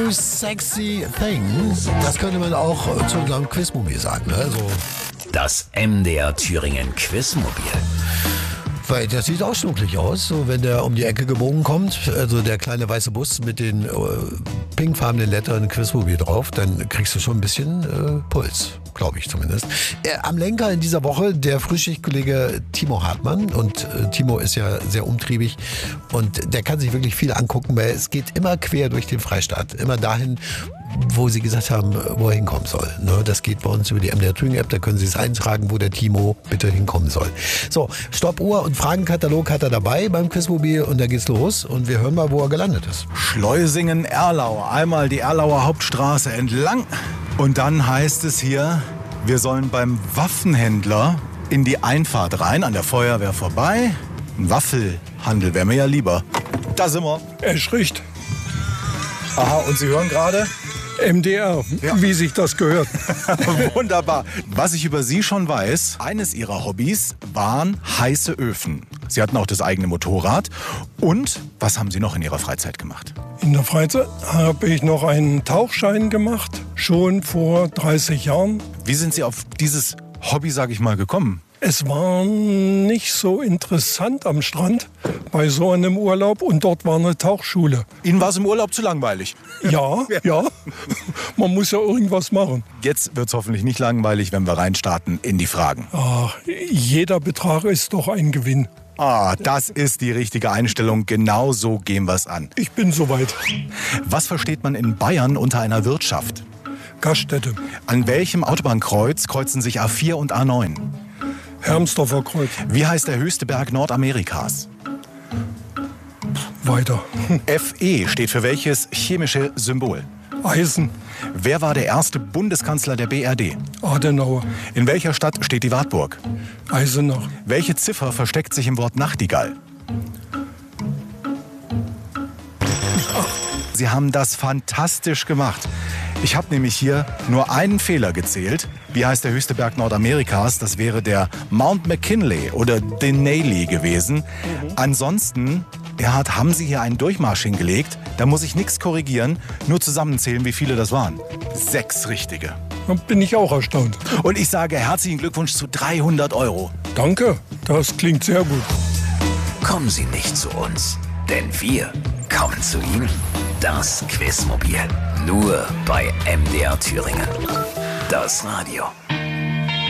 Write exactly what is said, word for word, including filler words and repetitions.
Two Sexy Things. Das könnte man auch zu unserem Quizmobil sagen. Ne? So. Das M D R Thüringen Quizmobil. Weil das sieht auch schnucklig aus, so wenn der um die Ecke gebogen kommt, also der kleine weiße Bus mit den äh, pinkfarbenen Lettern Quizmobil drauf, dann kriegst du schon ein bisschen äh, Puls, glaube ich zumindest. Äh, am Lenker in dieser Woche der Frühschichtkollege Timo Hartmann und äh, Timo ist ja sehr umtriebig und der kann sich wirklich viel angucken, weil es geht immer quer durch den Freistaat, immer dahin, wo sie gesagt haben, wo er hinkommen soll. Ne, das geht bei uns über die M D R Thüringen App, da können Sie es eintragen, wo der Timo bitte hinkommen soll. So, Stoppuhr und Fragenkatalog hat er dabei beim Quizmobil und da geht's los und wir hören mal, wo er gelandet ist. Schleusingen-Erlau, einmal die Erlauer Hauptstraße entlang und dann heißt es hier, wir sollen beim Waffenhändler in die Einfahrt rein, an der Feuerwehr vorbei. Ein Waffelhandel wäre mir ja lieber. Da sind wir. Es riecht Aha, und Sie hören gerade? M D R, Ja. wie sich das gehört. Wunderbar. Was ich über Sie schon weiß, eines Ihrer Hobbys waren heiße Öfen. Sie hatten auch das eigene Motorrad. Und was haben Sie noch in Ihrer Freizeit gemacht? In der Freizeit habe ich noch einen Tauchschein gemacht, schon vor dreißig Jahren. Wie sind Sie auf dieses Hobby, sage ich mal, gekommen? Es war nicht so interessant am Strand bei so einem Urlaub und dort war eine Tauchschule. Ihnen war es im Urlaub zu langweilig. Ja, ja, man muss ja irgendwas machen. Jetzt wird es hoffentlich nicht langweilig, wenn wir reinstarten in die Fragen. Ach, jeder Betrag ist doch ein Gewinn. Ah, das ist die richtige Einstellung. Genau so gehen wir es an. Ich bin soweit. Was versteht man in Bayern unter einer Wirtschaft? Gaststätte, An welchem Autobahnkreuz kreuzen sich A vier und A neun? Hermsdorfer Kreuz, Wie heißt der höchste Berg Nordamerikas? weiter. Fe steht für welches chemische Symbol? Eisen, Wer war der erste Bundeskanzler der B R D? Adenauer, In welcher Stadt steht die Wartburg? Eisenach, Welche Ziffer versteckt sich im Wort Nachtigall? Sie haben das fantastisch gemacht. Ich habe nämlich hier nur einen Fehler gezählt. Wie heißt der höchste Berg Nordamerikas? Das wäre der Mount McKinley oder Denali gewesen. Ansonsten, Erhard, haben Sie hier einen Durchmarsch hingelegt. Da muss ich nichts korrigieren, nur zusammenzählen, wie viele das waren. Sechs richtige. da bin ich auch erstaunt. Und ich sage herzlichen Glückwunsch zu dreihundert Euro. Danke, das klingt sehr gut. Kommen Sie nicht zu uns, denn wir kommen zu Ihnen. Das Quizmobil. Nur bei M D R Thüringen. Das Radio.